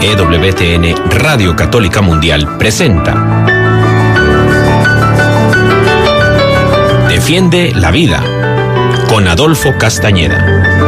EWTN Radio Católica Mundial presenta Defiende la Vida con Adolfo Castañeda.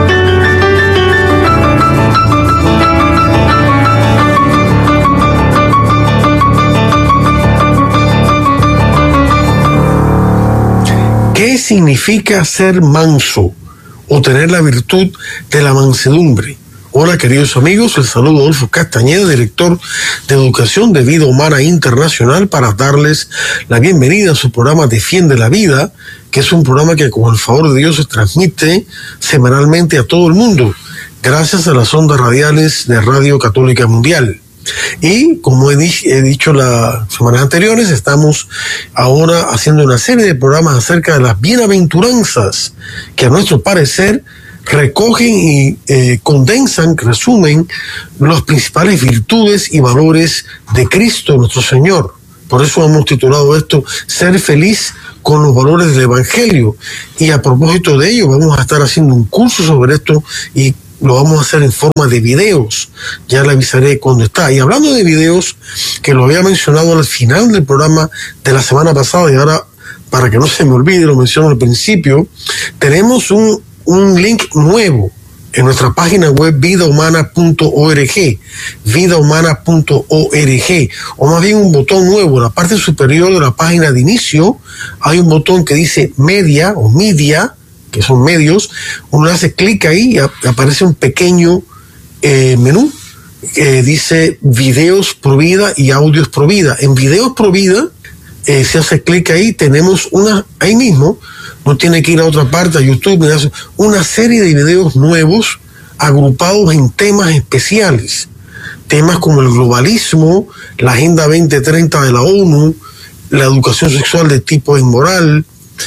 ¿Qué significa ser manso o tener la virtud de la mansedumbre? Hola queridos amigos, el saludo Adolfo Castañeda, director de Educación de Vida Humana Internacional, para darles la bienvenida a su programa Defiende la Vida, que es un programa que con el favor de Dios se transmite semanalmente a todo el mundo, gracias a las ondas radiales de Radio Católica Mundial. Y como he dicho las semanas anteriores, estamos ahora haciendo una serie de programas acerca de las bienaventuranzas que a nuestro parecer recogen y condensan, resumen las principales virtudes y valores de Cristo nuestro Señor. Por eso hemos titulado esto Ser feliz con los valores del Evangelio. Y a propósito de ello vamos a estar haciendo un curso sobre esto y lo vamos a hacer en forma de videos. Ya le avisaré cuando está. Y hablando de videos, que lo había mencionado al final del programa de la semana pasada, y ahora, para que no se me olvide, lo menciono al principio, tenemos un link nuevo en nuestra página web vidahumana.org, vidahumana.org, o más bien un botón nuevo. En la parte superior de la página de inicio hay un botón que dice media o media, que son medios. Uno hace clic ahí y aparece un pequeño menú que dice videos pro vida y audios pro vida. En videos pro vida, se hace clic ahí, tenemos ahí mismo, no tiene que ir a otra parte, a YouTube, una serie de videos nuevos agrupados en temas especiales. Temas como el globalismo, la Agenda 2030 de la ONU, la educación sexual de tipo inmoral,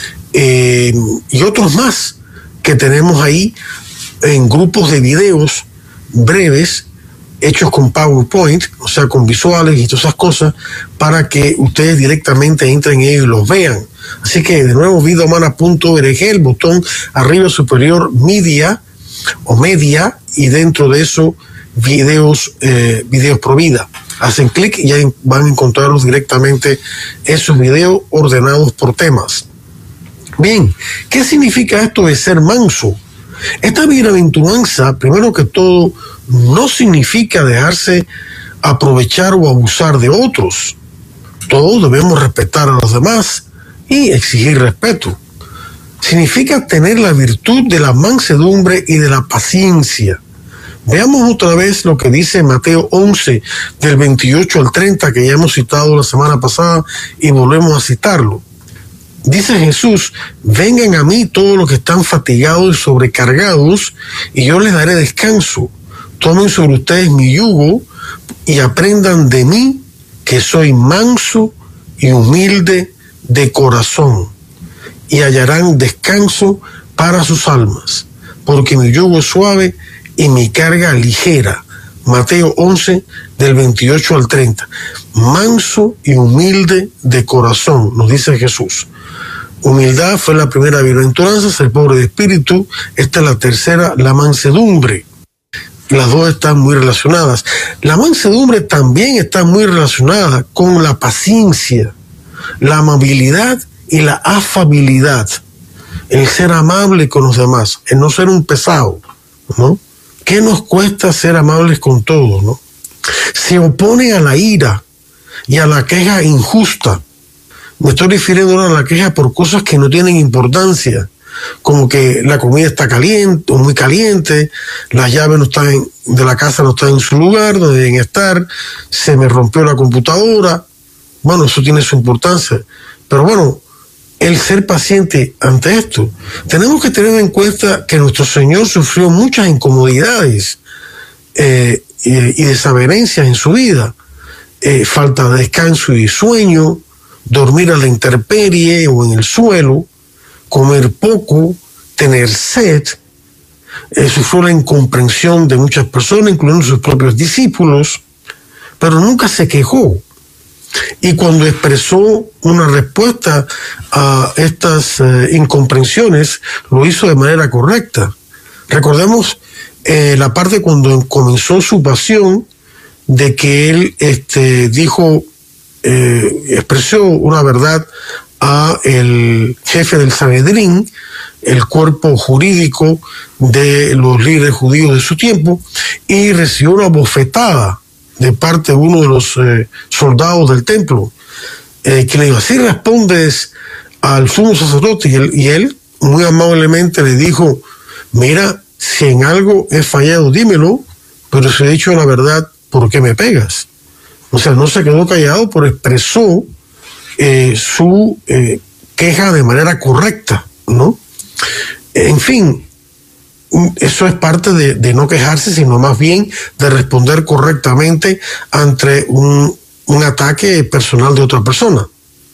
y otros más que tenemos ahí en grupos de videos breves hechos con PowerPoint, o sea, con visuales y todas esas cosas, para que ustedes directamente entren en ellos y los vean. Así que, de nuevo, vidahumana.org, el botón arriba superior, media o media, y dentro de eso, videos pro vida. Hacen clic y ya van a encontrarlos directamente, esos videos ordenados por temas. Bien, ¿qué significa esto de ser manso? Esta bienaventuranza, primero que todo, no significa dejarse aprovechar o abusar de otros. Todos debemos respetar a los demás y exigir respeto. Significa tener la virtud de la mansedumbre y de la paciencia. Veamos otra vez lo que dice Mateo 11, del 28 al 30, que ya hemos citado la semana pasada y volvemos a citarlo. Dice Jesús: vengan a mí todos los que están fatigados y sobrecargados, y yo les daré descanso. Tomen sobre ustedes mi yugo y aprendan de mí, que soy manso y humilde de corazón, y hallarán descanso para sus almas, porque mi yugo es suave y mi carga ligera. Mateo 11, del 28 al 30. Manso y humilde de corazón, nos dice Jesús. Humildad fue la primera bienaventuranza, ser pobre de espíritu. Esta es la tercera, la mansedumbre. Las dos están muy relacionadas. La mansedumbre también está muy relacionada con la paciencia, la amabilidad y la afabilidad. El ser amable con los demás, el no ser un pesado, ¿no? ¿Qué nos cuesta ser amables con todos, no? Se opone a la ira y a la queja injusta. Me estoy refiriendo ahora a la queja por cosas que no tienen importancia, como que la comida está caliente o muy caliente, las llaves de la casa no están en su lugar donde deben estar, se me rompió la computadora. Bueno, eso tiene su importancia, pero bueno, el ser paciente ante esto. Tenemos que tener en cuenta que nuestro Señor sufrió muchas incomodidades y desavenencias en su vida, falta de descanso y sueño, dormir a la intemperie o en el suelo, comer poco, tener sed. Sufrió la incomprensión de muchas personas, incluyendo sus propios discípulos, pero nunca se quejó. Y cuando expresó una respuesta a estas incomprensiones, lo hizo de manera correcta. Recordemos la parte cuando comenzó su pasión, de que él expresó una verdad a el jefe del Sanedrín, el cuerpo jurídico de los líderes judíos de su tiempo, y recibió una bofetada de parte de uno de los soldados del templo, que le dijo: así respondes al sumo sacerdote. Y él muy amablemente le dijo: mira, si en algo he fallado, dímelo, pero si he dicho la verdad, ¿por qué me pegas? O sea, no se quedó callado, pero expresó su queja de manera correcta, ¿no? En fin, eso es parte de no quejarse, sino más bien de responder correctamente ante un ataque personal de otra persona.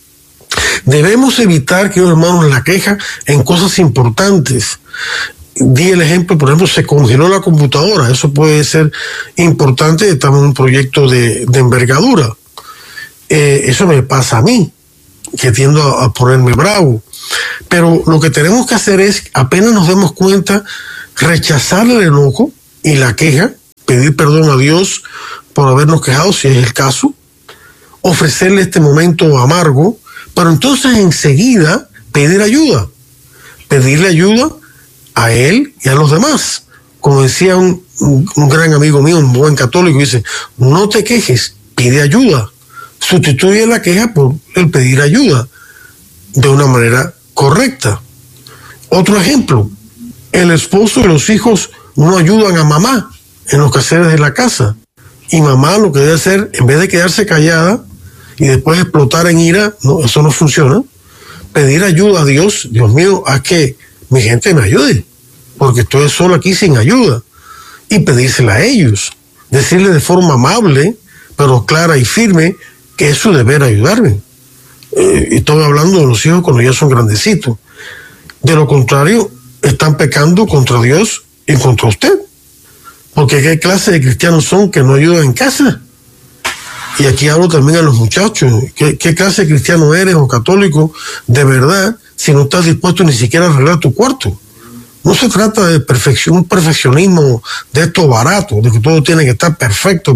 Debemos evitar, queridos hermanos, la queja en cosas importantes. Di el ejemplo, por ejemplo, se congeló la computadora. Eso puede ser importante, estamos en un proyecto de envergadura. Eso me pasa a mí, que tiendo a ponerme bravo. Pero lo que tenemos que hacer es, apenas nos demos cuenta, rechazar el enojo y la queja, pedir perdón a Dios por habernos quejado, si es el caso, ofrecerle este momento amargo, pero entonces enseguida pedir ayuda, pedirle ayuda a él y a los demás. Como decía un gran amigo mío, un buen católico, dice: no te quejes, pide ayuda. Sustituye la queja por el pedir ayuda de una manera correcta. Otro ejemplo: el esposo y los hijos no ayudan a mamá en los quehaceres de la casa, y mamá lo que debe hacer, en vez de quedarse callada y después explotar en ira, no, eso no funciona. Pedir ayuda a Dios: Dios mío, haz que mi gente me ayude, porque estoy solo aquí sin ayuda, y pedírsela a ellos, decirle de forma amable pero clara y firme que es su deber ayudarme. Y estoy hablando de los hijos cuando ya son grandecitos. De lo contrario, están pecando contra Dios y contra usted, porque ¿qué clase de cristianos son que no ayudan en casa? Y aquí hablo también a los muchachos. ¿Qué clase de cristiano eres o católico de verdad si no estás dispuesto ni siquiera a arreglar tu cuarto? No se trata de un perfeccionismo de esto barato, de que todo tiene que estar perfecto.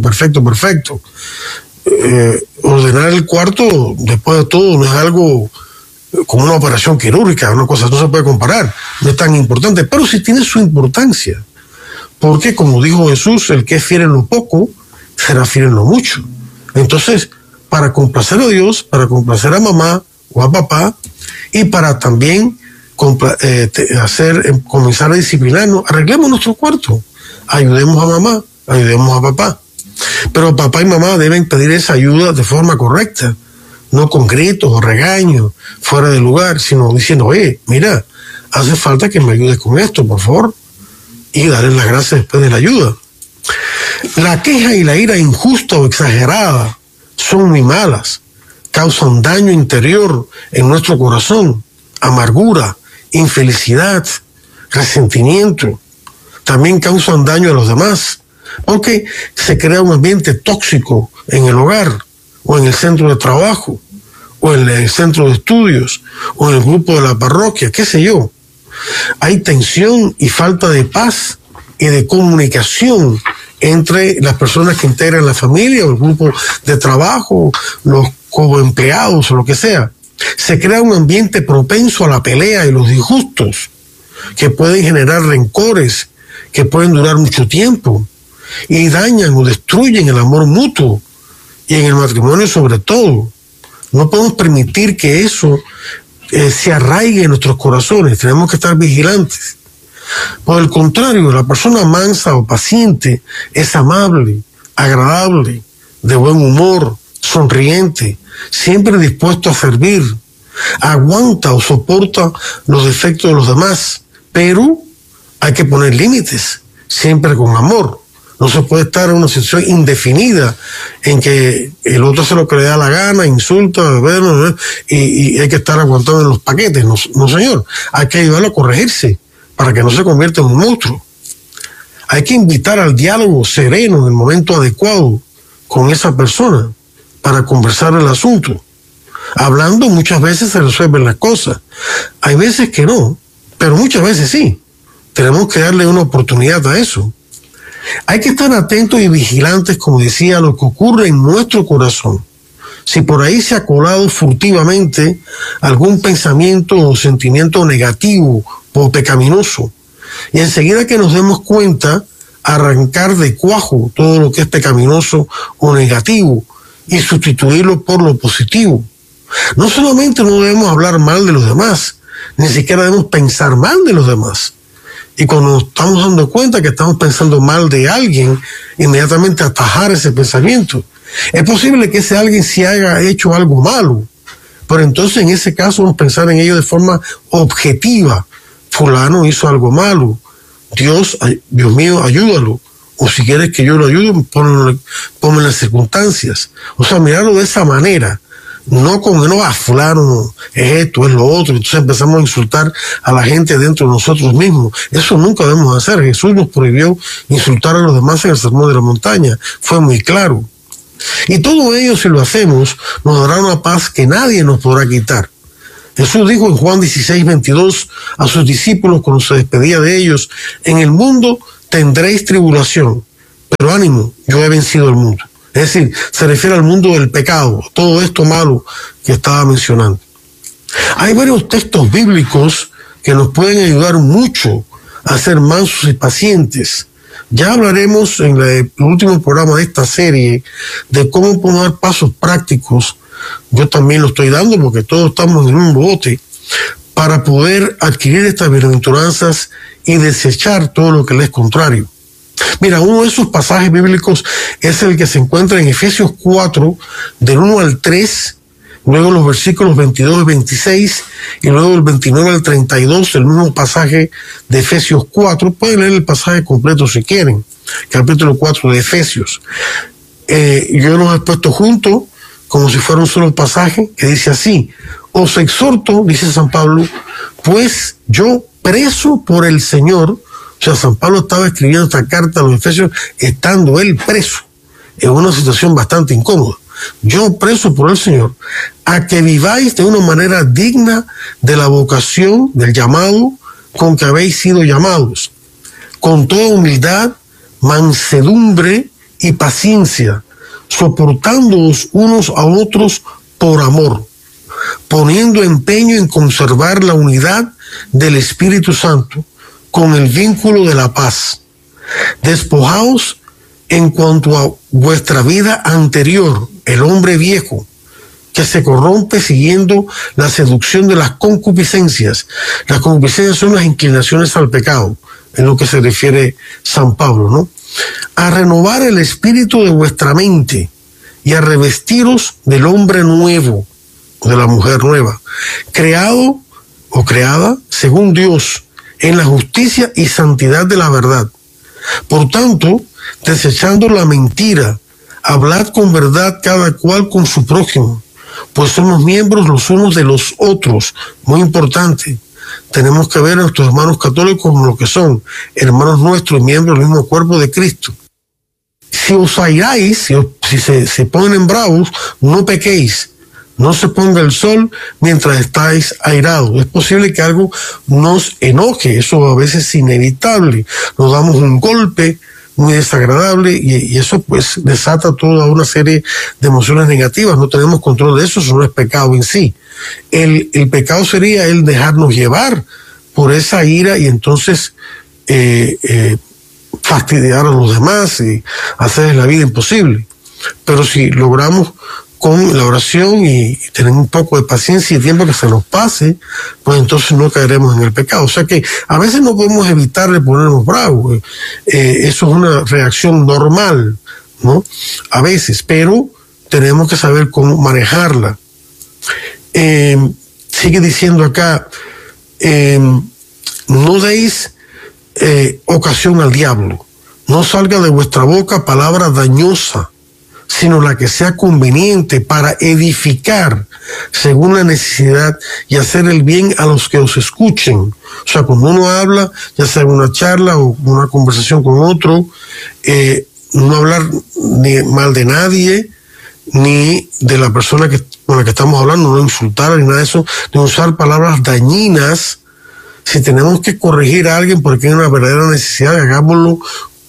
Ordenar el cuarto, después de todo, no es algo como una operación quirúrgica, una cosa no se puede comparar, no es tan importante, pero sí tiene su importancia, porque como dijo Jesús, el que es fiel en lo poco, será fiel en lo mucho. Entonces, para complacer a Dios, para complacer a mamá o a papá, y para también comenzar a disciplinarnos, arreglemos nuestro cuarto, ayudemos a mamá, ayudemos a papá. Pero papá y mamá deben pedir esa ayuda de forma correcta, no con gritos o regaños fuera de lugar, sino diciendo: oye, mira, hace falta que me ayudes con esto, por favor, y darles las gracias después de la ayuda. La queja y la ira injusta o exagerada son muy malas, causan daño interior en nuestro corazón, amargura, infelicidad, resentimiento. También causan daño a los demás, porque se crea un ambiente tóxico en el hogar, o en el centro de trabajo, o en el centro de estudios, o en el grupo de la parroquia, qué sé yo. Hay tensión y falta de paz y de comunicación entre las personas que integran la familia o el grupo de trabajo, los coempleados o lo que sea. Se crea un ambiente propenso a la pelea y los disgustos, que pueden generar rencores, que pueden durar mucho tiempo, y dañan o destruyen el amor mutuo, y en el matrimonio sobre todo. No podemos permitir que eso se arraigue en nuestros corazones. Tenemos que estar vigilantes. Por el contrario, la persona mansa o paciente es amable, agradable, de buen humor, sonriente, siempre dispuesto a servir, aguanta o soporta los defectos de los demás, pero hay que poner límites, siempre con amor. No se puede estar en una situación indefinida en que el otro hace lo que le da la gana, insulta, y hay que estar aguantando en los paquetes. No, señor. Hay que ayudarlo a corregirse para que no se convierta en un monstruo. Hay que invitar al diálogo sereno en el momento adecuado con esa persona para conversar el asunto. Hablando muchas veces se resuelven las cosas. Hay veces que no, pero muchas veces sí. Tenemos que darle una oportunidad a eso. Hay que estar atentos y vigilantes, como decía, a lo que ocurre en nuestro corazón. Si por ahí se ha colado furtivamente algún pensamiento o sentimiento negativo o pecaminoso, y enseguida que nos demos cuenta, arrancar de cuajo todo lo que es pecaminoso o negativo y sustituirlo por lo positivo. No solamente no debemos hablar mal de los demás, ni siquiera debemos pensar mal de los demás. Y cuando nos estamos dando cuenta que estamos pensando mal de alguien, inmediatamente atajar ese pensamiento. Es posible que ese alguien sí haya hecho algo malo, pero entonces en ese caso vamos a pensar en ello de forma objetiva. Fulano hizo algo malo. Dios mío, ayúdalo. O si quieres que yo lo ayude, ponme en las circunstancias. O sea, mirarlo de esa manera. No como no, fulano es esto, es lo otro. Entonces empezamos a insultar a la gente dentro de nosotros mismos. Eso nunca debemos hacer. Jesús nos prohibió insultar a los demás en el Sermón de la Montaña. Fue muy claro. Y todo ello, si lo hacemos, nos dará una paz que nadie nos podrá quitar. Jesús dijo en Juan 16:22 a sus discípulos cuando se despedía de ellos: en el mundo tendréis tribulación, pero ánimo, yo he vencido el mundo. Es decir, se refiere al mundo del pecado, todo esto malo que estaba mencionando. Hay varios textos bíblicos que nos pueden ayudar mucho a ser mansos y pacientes. Ya hablaremos en el último programa de esta serie de cómo podemos dar pasos prácticos. Yo también lo estoy dando porque todos estamos en un bote para poder adquirir estas bienaventuranzas y desechar todo lo que le es contrario. Mira, uno de esos pasajes bíblicos es el que se encuentra en Efesios 4, del 1 al 3, luego los versículos 22 y 26, y luego del 29 al 32, el mismo pasaje de Efesios 4. Pueden leer el pasaje completo si quieren, capítulo 4 de Efesios. Yo los he puesto juntos como si fuera un solo pasaje que dice así: os exhorto, dice San Pablo, pues yo preso por el Señor. O sea, San Pablo estaba escribiendo esta carta a los Efesios estando él preso, en una situación bastante incómoda. Yo preso por el Señor, a que viváis de una manera digna de la vocación, del llamado con que habéis sido llamados, con toda humildad, mansedumbre y paciencia, soportándoos unos a otros por amor, poniendo empeño en conservar la unidad del Espíritu Santo con el vínculo de la paz. Despojaos en cuanto a vuestra vida anterior, el hombre viejo, que se corrompe siguiendo la seducción de las concupiscencias. Las concupiscencias son las inclinaciones al pecado, en lo que se refiere San Pablo, ¿no? A renovar el espíritu de vuestra mente y a revestiros del hombre nuevo, de la mujer nueva, creado o creada según Dios, en la justicia y santidad de la verdad. Por tanto, desechando la mentira, hablad con verdad cada cual con su prójimo, pues somos miembros los unos de los otros. Muy importante. Tenemos que ver a nuestros hermanos católicos como lo que son, hermanos nuestros, miembros del mismo cuerpo de Cristo. Si os airáis, si se ponen bravos, no pequéis. No se ponga el sol mientras estáis airados. Es posible que algo nos enoje, eso a veces es inevitable. Nos damos un golpe muy desagradable y eso pues desata toda una serie de emociones negativas. No tenemos control de eso, eso no es pecado en sí. El pecado sería el dejarnos llevar por esa ira y entonces fastidiar a los demás y hacer la vida imposible. Pero si logramos con la oración y tener un poco de paciencia y tiempo que se nos pase, pues entonces no caeremos en el pecado. O sea que a veces no podemos evitar de ponernos bravos. Eso es una reacción normal, ¿no? A veces, pero tenemos que saber cómo manejarla. Sigue diciendo acá, no deis ocasión al diablo, no salga de vuestra boca palabra dañosa, sino la que sea conveniente para edificar según la necesidad y hacer el bien a los que os escuchen. O sea, cuando uno habla, ya sea una charla o una conversación con otro, no hablar ni mal de nadie, ni de la persona con la que estamos hablando, no insultar ni nada de eso, ni usar palabras dañinas. Si tenemos que corregir a alguien porque hay una verdadera necesidad, hagámoslo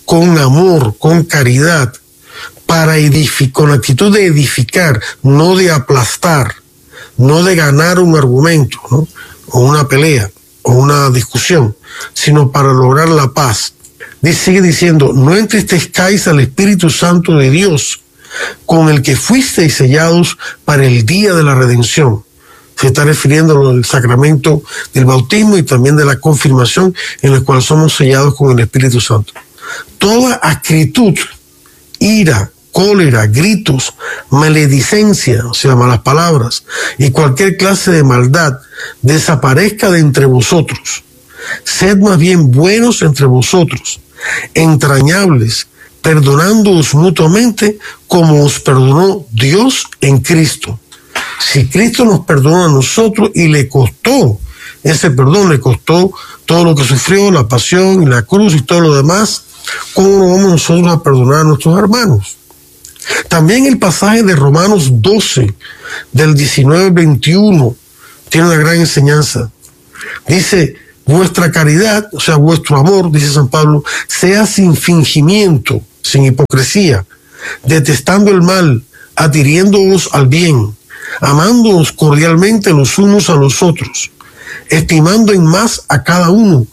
con amor, con caridad, para con actitud de edificar, no de aplastar, no de ganar un argumento, ¿no? O una pelea, o una discusión, sino para lograr la paz. Sigue diciendo, no entristezcáis al Espíritu Santo de Dios, con el que fuisteis sellados para el día de la redención. Se está refiriendo al sacramento del bautismo y también de la confirmación, en el cual somos sellados con el Espíritu Santo. Toda acritud, ira, cólera, gritos, maledicencia, o sea, malas palabras, y cualquier clase de maldad desaparezca de entre vosotros. Sed más bien buenos entre vosotros, entrañables, perdonándoos mutuamente como os perdonó Dios en Cristo. Si Cristo nos perdonó a nosotros y le costó ese perdón, le costó todo lo que sufrió, la pasión y la cruz y todo lo demás, ¿cómo no vamos nosotros a perdonar a nuestros hermanos? También el pasaje de Romanos 12, del 19 al 21, tiene una gran enseñanza. Dice, vuestra caridad, o sea, vuestro amor, dice San Pablo, sea sin fingimiento, sin hipocresía, detestando el mal, adhiriéndoos al bien, amándoos cordialmente los unos a los otros, estimando en más a cada uno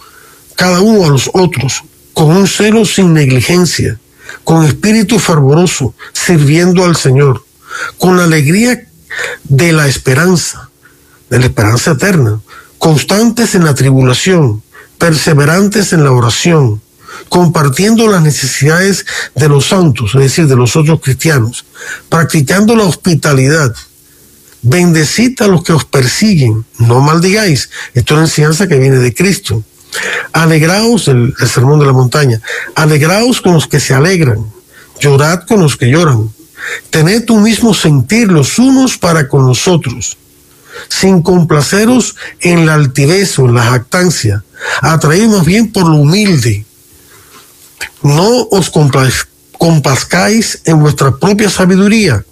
a los otros, con un celo sin negligencia, con espíritu fervoroso, sirviendo al Señor, con la alegría de la esperanza eterna, constantes en la tribulación, perseverantes en la oración, compartiendo las necesidades de los santos, es decir, de los otros cristianos, practicando la hospitalidad. Bendecid a los que os persiguen, no maldigáis. Esto es una enseñanza que viene de Cristo. Alegraos, el sermón de la montaña, alegraos con los que se alegran, llorad con los que lloran. Tened un mismo sentir los unos para con los otros, sin complaceros en la altivez o en la jactancia, atraíd más bien por lo humilde. No os complazcáis en vuestra propia sabiduría,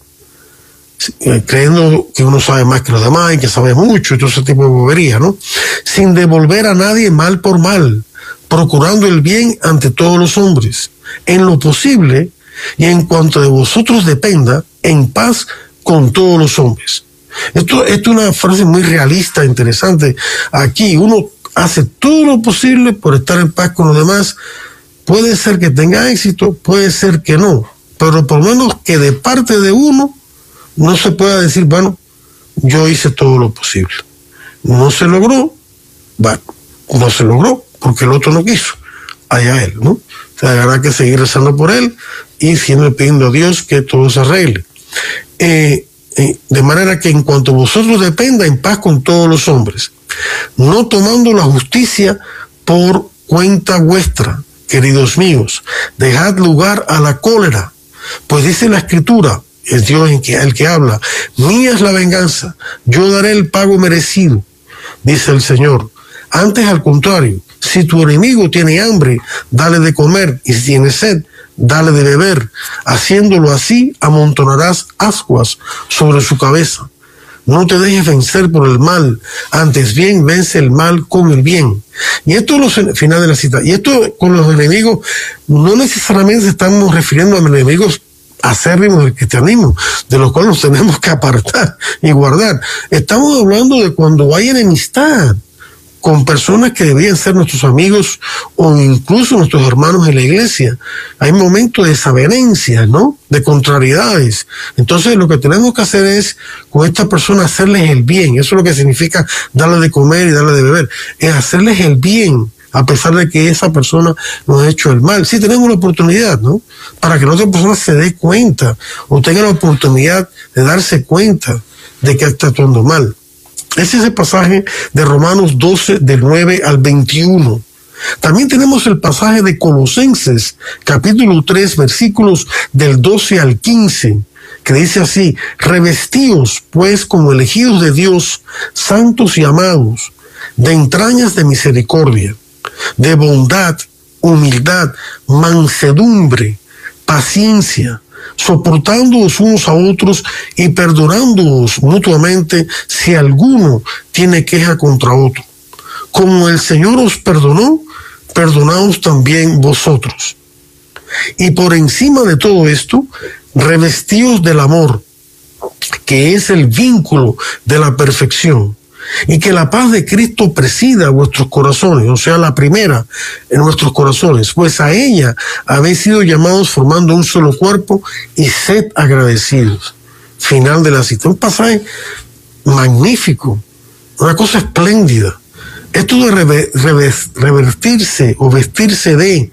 creyendo que uno sabe más que los demás y que sabe mucho y todo ese tipo de bobería, ¿no? Sin devolver a nadie mal por mal, procurando el bien ante todos los hombres, en lo posible y en cuanto de vosotros dependa, en paz con todos los hombres. Esto es una frase muy realista, interesante. Aquí uno hace todo lo posible por estar en paz con los demás. Puede ser que tenga éxito, puede ser que no, pero por lo menos que de parte de uno no se pueda decir, bueno, yo hice todo lo posible. No se logró, bueno, no se logró, porque el otro no quiso. Allá él, ¿no? O sea, habrá que seguir rezando por él y siempre pidiendo a Dios que todo se arregle. De manera que en cuanto vosotros dependa, en paz con todos los hombres, no tomando la justicia por cuenta vuestra, queridos míos, dejad lugar a la cólera, pues dice la Escritura, es Dios el que habla, mía es la venganza, yo daré el pago merecido, dice el Señor. Antes, al contrario, si tu enemigo tiene hambre, dale de comer, y si tiene sed, dale de beber. Haciéndolo así, amontonarás ascuas sobre su cabeza. No te dejes vencer por el mal, antes bien vence el mal con el bien. Y esto es el final de la cita. Y esto con los enemigos, no necesariamente estamos refiriendo a enemigos acérrimos del cristianismo, de los cuales nos tenemos que apartar y guardar. Estamos hablando de cuando hay enemistad con personas que debían ser nuestros amigos o incluso nuestros hermanos en la iglesia. Hay momentos de desavenencia, ¿no? De contrariedades. Entonces lo que tenemos que hacer es con esta persona hacerles el bien. Eso es lo que significa darle de comer y darle de beber. Es hacerles el bien, a pesar de que esa persona nos ha hecho el mal. Sí tenemos la oportunidad, ¿no? Para que la otra persona se dé cuenta o tenga la oportunidad de darse cuenta de que está actuando mal. Ese es el pasaje de Romanos 12, del 9 al 21. También tenemos el pasaje de Colosenses, capítulo 3, versículos del 12 al 15, que dice así: revestíos, pues, como elegidos de Dios, santos y amados, de entrañas de misericordia, de bondad, humildad, mansedumbre, paciencia, soportándoos unos a otros y perdonándoos mutuamente si alguno tiene queja contra otro. Como el Señor os perdonó, perdonaos también vosotros. Y por encima de todo esto, revestidos del amor, que es el vínculo de la perfección. Y que la paz de Cristo presida vuestros corazones, o sea, la primera en nuestros corazones, pues a ella habéis sido llamados formando un solo cuerpo y sed agradecidos. Final de la cita. Un pasaje magnífico, una cosa espléndida. Esto de revestirse o vestirse de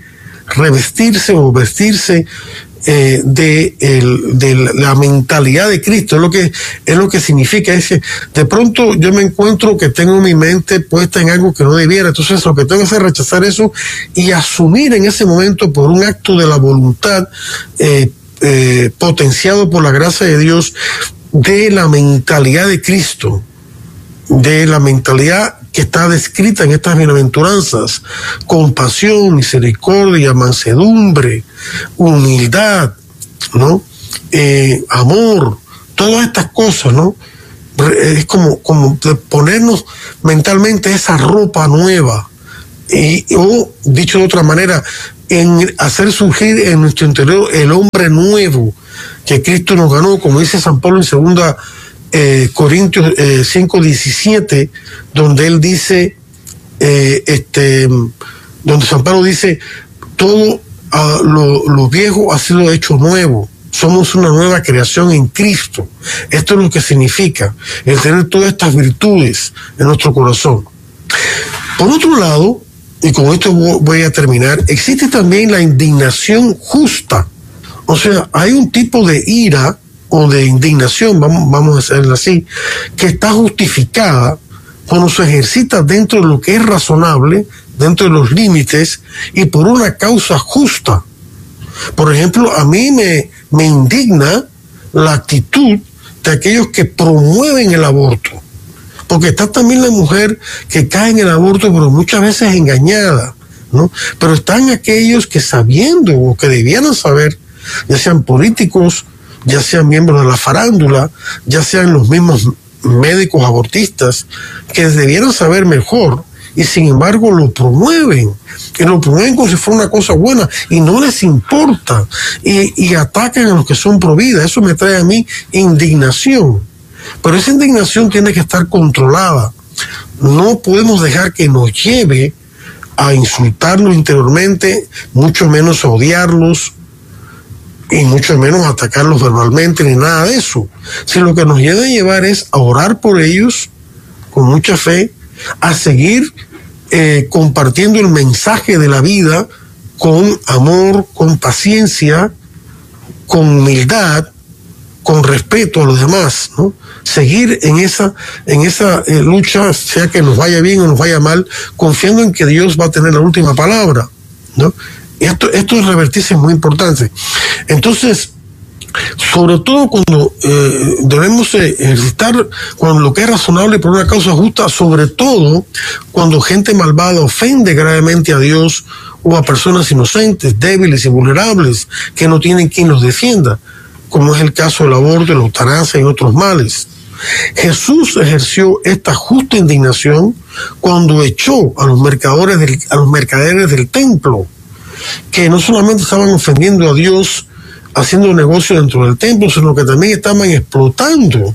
de la mentalidad de Cristo, es lo que significa. Es que de pronto yo me encuentro que tengo mi mente puesta en algo que no debiera, entonces lo que tengo que hacer es rechazar eso y asumir en ese momento, por un acto de la voluntad potenciado por la gracia de Dios, de la mentalidad de Cristo, de la mentalidad que está descrita en estas bienaventuranzas: compasión, misericordia, mansedumbre, humildad, ¿no? Amor, todas estas cosas, ¿no? Es como ponernos mentalmente esa ropa nueva, o dicho de otra manera, en hacer surgir en nuestro interior el hombre nuevo que Cristo nos ganó, como dice San Pablo en 2 Corintios 5:17, donde él dice, donde San Pablo dice, todo lo viejo ha sido hecho nuevo. Somos una nueva creación en Cristo. Esto es lo que significa el tener todas estas virtudes en nuestro corazón. Por otro lado, y con esto voy a terminar, existe también la indignación justa. O sea, hay un tipo de ira o de indignación, vamos a hacerlo así, que está justificada cuando se ejercita dentro de lo que es razonable, dentro de los límites y por una causa justa. Por ejemplo, a mí me indigna la actitud de aquellos que promueven el aborto, porque está también la mujer que cae en el aborto, pero muchas veces engañada, ¿no? Pero están aquellos que, sabiendo o que debieran saber, ya sean políticos, ya sean miembros de la farándula, ya sean los mismos médicos abortistas, que debieran saber mejor, y sin embargo lo promueven, que lo promueven como si fuera una cosa buena, y no les importa, y atacan a los que son pro vida. Eso me trae a mí indignación, pero esa indignación tiene que estar controlada. No podemos dejar que nos lleve a insultarlos interiormente, mucho menos a odiarlos, y mucho menos atacarlos verbalmente, ni nada de eso. Si lo que nos debe llevar es a orar por ellos con mucha fe, a seguir compartiendo el mensaje de la vida con amor, con paciencia, con humildad, con respeto a los demás, ¿no? Seguir en esa lucha, sea que nos vaya bien o nos vaya mal, confiando en que Dios va a tener la última palabra, ¿no? Esto de revertirse es muy importante. Entonces, sobre todo cuando debemos ejercitar cuando lo que es razonable por una causa justa, sobre todo cuando gente malvada ofende gravemente a Dios o a personas inocentes, débiles y vulnerables, que no tienen quien los defienda, como es el caso del aborto, la eutanasia y otros males. Jesús ejerció esta justa indignación cuando echó a los mercaderes del templo, que no solamente estaban ofendiendo a Dios haciendo negocio dentro del templo, sino que también estaban explotando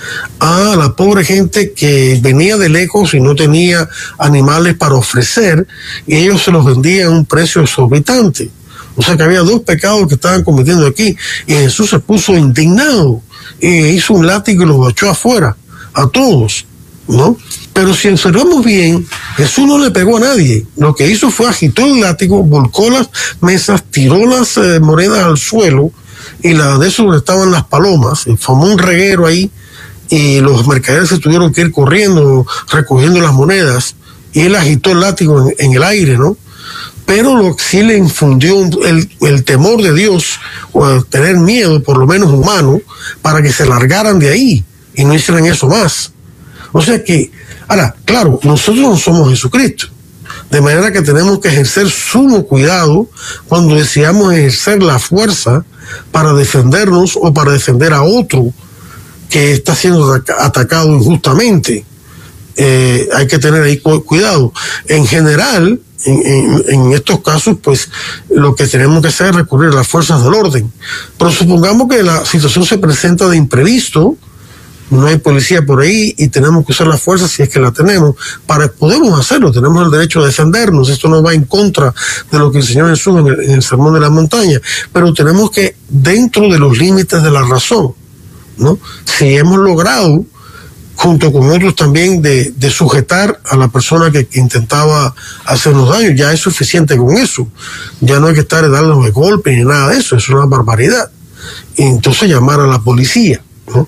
a la pobre gente que venía de lejos y no tenía animales para ofrecer, y ellos se los vendían a un precio exorbitante. O sea que había dos pecados que estaban cometiendo aquí, y Jesús se puso indignado y hizo un látigo y los echó afuera a todos, ¿no? Pero si observamos bien, Jesús no le pegó a nadie. Lo que hizo fue agitó el látigo, volcó las mesas, tiró las monedas al suelo, y de eso donde estaban las palomas, formó un reguero ahí, y los mercaderes se tuvieron que ir corriendo, recogiendo las monedas, y él agitó el látigo en el aire, ¿no? Pero lo que sí le infundió el temor de Dios, o tener miedo, por lo menos humano, para que se largaran de ahí y no hicieran eso más. O sea que, ahora, claro, nosotros no somos Jesucristo, de manera que tenemos que ejercer sumo cuidado cuando deseamos ejercer la fuerza para defendernos o para defender a otro que está siendo atacado injustamente. hay que tener ahí cuidado. En general, en estos casos, pues lo que tenemos que hacer es recurrir a las fuerzas del orden. Pero supongamos que la situación se presenta de imprevisto, no hay policía por ahí y tenemos que usar la fuerza si es que la tenemos. Podemos hacerlo, tenemos el derecho a defendernos. Esto no va en contra de lo que el Señor Jesús en el Sermón de la Montaña, pero tenemos que, dentro de los límites de la razón, ¿no? Si hemos logrado, junto con otros también, de sujetar a la persona que intentaba hacernos daño, ya es suficiente con eso. Ya no hay que estar dando de golpe ni nada de eso, es una barbaridad. Y entonces llamar a la policía, ¿no?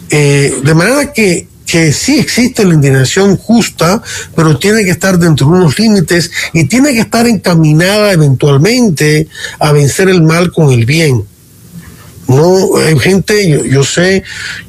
De manera que sí existe la indignación justa, pero tiene que estar dentro de unos límites y tiene que estar encaminada eventualmente a vencer el mal con el bien. No, hay gente, yo sé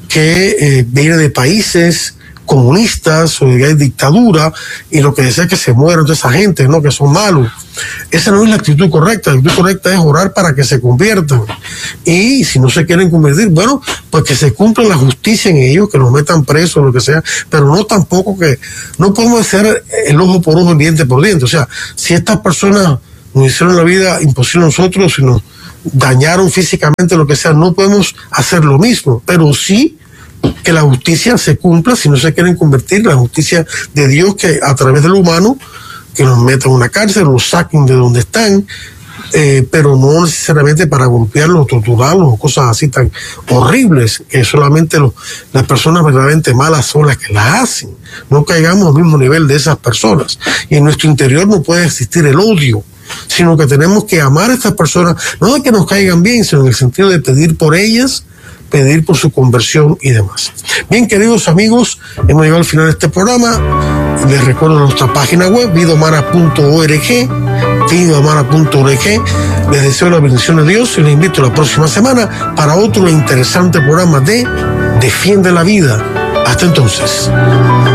que viene de países comunistas o hay dictadura y lo que desea es que se mueran toda esa gente, ¿no? Que son malos. Esa no es la actitud correcta. La actitud correcta es orar para que se conviertan. Y si no se quieren convertir, bueno, pues que se cumpla la justicia en ellos, que los metan presos, lo que sea, pero no tampoco que, no podemos hacer el ojo por ojo, el diente por diente. O sea, si estas personas nos hicieron la vida imposible a nosotros, si nos dañaron físicamente, lo que sea, no podemos hacer lo mismo, pero sí que la justicia se cumpla. Si no se quieren convertir, la justicia de Dios, que a través de lo humano, que los metan en una cárcel, los saquen de donde están, pero no necesariamente para golpearlos, torturarlos o cosas así tan horribles, que solamente las personas verdaderamente malas son las que las hacen. No caigamos al mismo nivel de esas personas. Y en nuestro interior no puede existir el odio, sino que tenemos que amar a estas personas, no de que nos caigan bien, sino en el sentido de pedir por ellas, pedir por su conversión y demás. Bien, queridos amigos, hemos llegado al final de este programa. Les recuerdo nuestra página web, vidahumana.org. Les deseo la bendición de Dios y les invito la próxima semana para otro interesante programa de Defiende la Vida. Hasta entonces.